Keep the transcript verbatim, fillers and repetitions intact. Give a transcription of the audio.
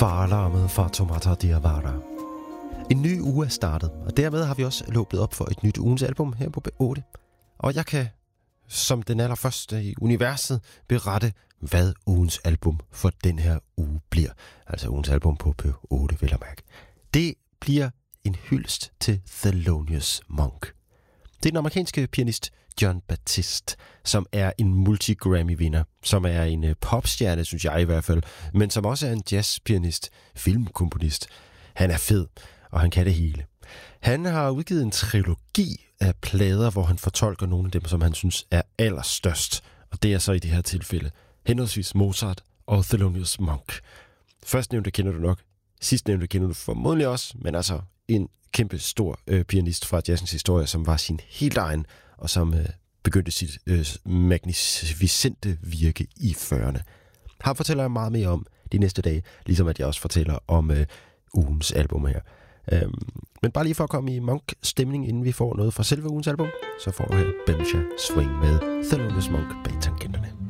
Faralarmet fra Tomata Diawara. En ny uge er startet, og dermed har vi også låbet op for et nyt ugens album her på B otte. Og jeg kan, som den allerførste i universet, berette, hvad ugens album for den her uge bliver. Altså ugens album på B otte, vil jeg mærke. Det bliver en hyldest til Thelonious Monk. Det er den amerikanske pianist Jon Batiste, som er en multi-Grammy-vinder, som er en popstjerne, synes jeg i hvert fald, men som også er en jazzpianist, filmkomponist. Han er fed, og han kan det hele. Han har udgivet en trilogi af plader, hvor han fortolker nogle af dem, som han synes er allerstørst. Og det er så i det her tilfælde henholdsvis Mozart og Thelonious Monk. Førstnævnte kender du nok, sidstnævnte kender du formodentlig også, men altså en kæmpe stor øh, pianist fra jazzens historie, som var sin helt egen, og som øh, begyndte sit øh, magnificente virke i fyrrerne. Her fortæller jeg meget mere om de næste dage, ligesom at jeg også fortæller om øh, ugens album her. Øhm, men bare lige for at komme i Monk-stemning, inden vi får noget fra selve ugens album, så får du her Benja Swing med Thelonious Monk bag tangenterne.